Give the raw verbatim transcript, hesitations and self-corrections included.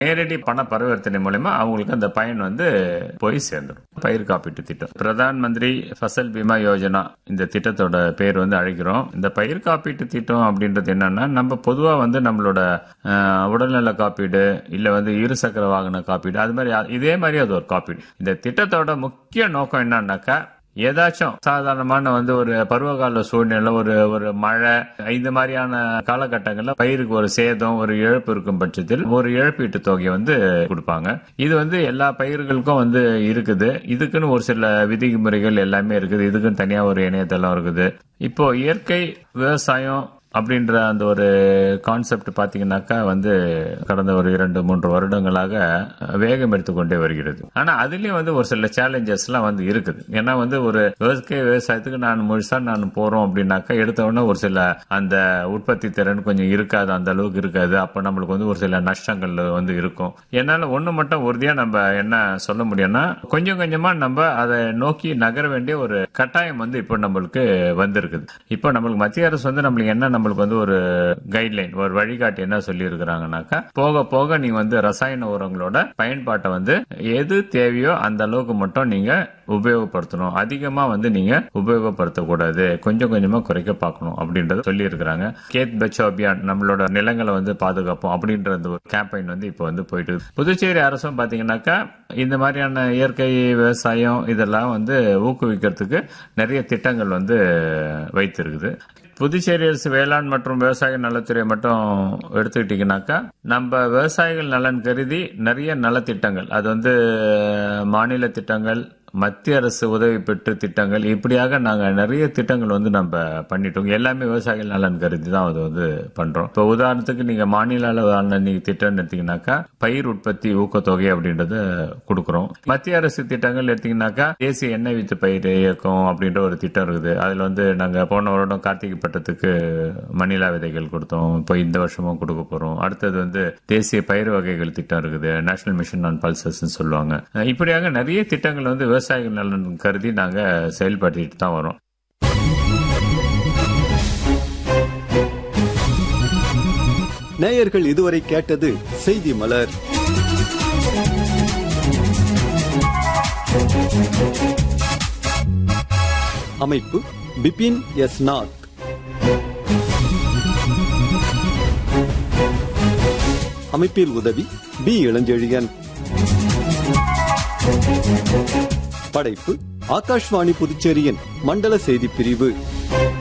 நேரடி பண பரிவர்த்தனை மூலமா அவங்களுக்கு அந்த பயன் வந்து போய் சேர்ந்துடும். பயிர் காப்பீட்டு திட்டம் பிரதான் மந்திரி ஃபசல் பீமா யோஜனா இந்த திட்டத்தோட பேர் வந்து அழைக்கிறோம். இந்த பயிர் காப்பீட்டு திட்டம் அப்படின்றது என்னன்னா, நம்ம பொதுவா வந்து நம்மளோட உடல்நல காப்பீடு இல்ல வந்து இருசக்கர வாகன காப்பீடு அது மாதிரி இதே மாதிரி அது ஒரு காப்பீடு. இந்த திட்டத்தோட முக்கிய நோக்கம் என்னன்னாக்கா, ஏதாச்சும் சாதாரணமான வந்து ஒரு பருவகால சூழ்நிலை, ஒரு ஒரு மழை இந்த மாதிரியான காலகட்டங்கள்ல பயிருக்கு ஒரு சேதம், ஒரு இழப்பு இருக்கும் பட்சத்தில் ஒரு இழப்பீட்டு தொகையை வந்து கொடுப்பாங்க. இது வந்து எல்லா பயிர்களுக்கும் வந்து இருக்குது. இதுக்குன்னு ஒரு சில விதிமுறைகள் எல்லாமே இருக்குது. இதுக்குன்னு தனியா ஒரு இணையதளம் இருக்குது. இப்போ இயற்கை விவசாயம் அப்படின்ற அந்த ஒரு கான்செப்ட் பாத்தீங்கன்னாக்கா வந்து கடந்த ஒரு இரண்டு மூன்று வருடங்களாக வேகம் எடுத்துக்கொண்டே வருகிறது. ஆனா அதுலயும் வந்து ஒரு சில சேலஞ்சஸ் எல்லாம் வந்து இருக்குது. ஏன்னா வந்து ஒரு விவசாய விவசாயத்துக்கு நான் முழுசா நான் போறோம் அப்படின்னாக்கா எடுத்த உடனே ஒரு சில அந்த உற்பத்தி திறன் கொஞ்சம் இருக்காது, அந்த அளவுக்கு இருக்காது. அப்ப நம்மளுக்கு வந்து ஒரு சில நஷ்டங்கள் வந்து இருக்கும். என்னால ஒண்ணு மட்டும் உறுதியா நம்ம என்ன சொல்ல முடியும்னா, கொஞ்சம் கொஞ்சமா நம்ம அதை நோக்கி நகர வேண்டிய ஒரு கட்டாயம் வந்து இப்போ நம்மளுக்கு வந்திருக்குது. இப்போ நம்மளுக்கு மத்திய அரசு வந்து நம்மளுக்கு என்ன நம்மளுக்கு வந்து ஒரு கைட்லைன், ஒரு வழிகாட்டி என்ன சொல்லி இருக்கிறாங்கன்னாக்கா, போக போக நீங்க வந்து ரசாயன உரங்களோட பயன்பாட்டை வந்து எது தேவையோ அந்த அளவுக்கு மட்டும் நீங்க உபயோகப்படுத்தணும், அதிகமா வந்து நீங்க உபயோகப்படுத்தக்கூடாது, கொஞ்சம் கொஞ்சமா குறைக்க பார்க்கணும் அப்படின்றத சொல்லி இருக்கிறாங்க. கேத் பச்சாவ் அபியான், நம்மளோட நிலங்களை வந்து பாதுகாப்போம் அப்படின்ற ஒரு கேம்பெயின் வந்து இப்போ வந்து போயிட்டு இருக்கு. புதுச்சேரி அரசும் பாத்தீங்கன்னாக்கா இந்த மாதிரியான இயற்கை விவசாயம் இதெல்லாம் வந்து ஊக்குவிக்கிறதுக்கு நிறைய திட்டங்கள் வந்து வைத்திருக்குது. புதுச்சேரி அரசு வேளாண் மற்றும் விவசாய நலத்துறை மட்டும் எடுத்துக்கிட்டீங்கன்னாக்கா, நம்ம விவசாயிகள் நலன் கருதி நிறைய நலத்திட்டங்கள், அது வந்து மாநில திட்டங்கள், மத்திய அரசு உதவி பெற்று திட்டங்கள், இப்படியாக நாங்க நிறைய திட்டங்கள் வந்து நம்ம பண்ணிட்டோம். எல்லாமே விவசாயிகள் நலன் கருதி தான் அது வந்து பண்றோம். இப்போ உதாரணத்துக்கு நீங்க மாநில அளவிலான நீங்க திட்டம் எடுத்தீங்கன்னாக்கா பயிர் உற்பத்தி ஊக்கத்தொகை அப்படின்றத கொடுக்கறோம். மத்திய அரசு திட்டங்கள் எடுத்தீங்கன்னாக்கா தேசிய எண்ணெய் வித்து பயிர் இயக்கம் அப்படின்ற ஒரு திட்டம் இருக்குது. அதுல வந்து நாங்க போன வருடம் கார்த்திகை பட்டத்துக்கு மணிலா விதைகள் கொடுத்தோம். இப்போ இந்த வருஷமும் கொடுக்க போறோம். அடுத்தது வந்து தேசிய பயிர் வகைகள் திட்டம் இருக்குது, நேஷனல் மிஷன் ஆன் பல்சஸ் சொல்லுவாங்க. இப்படியாக நிறைய திட்டங்கள் வந்து விவசாயிகள் நலன் கருதி நாங்க செயல்படுத்திட்டு தான் வரோம். நேயர்கள் இதுவரை கேட்டது செய்தி மலர். அமைப்பு பிபின் எஸ் நாத். அமைப்பில் உதவி பி இளஞ்செழியன். படைப்பு ஆகாஷ்வாணி புதுச்சேரியின் மண்டல செய்தி பிரிவு.